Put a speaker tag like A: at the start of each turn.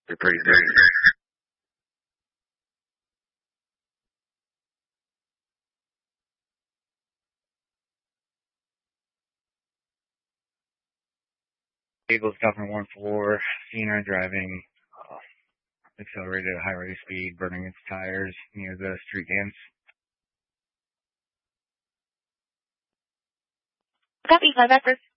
A: You're pretty serious. Vehicle's covering one floor, seen her driving, accelerated at a high rate of speed, burning its tires near the street dance.
B: Copy, 5 after.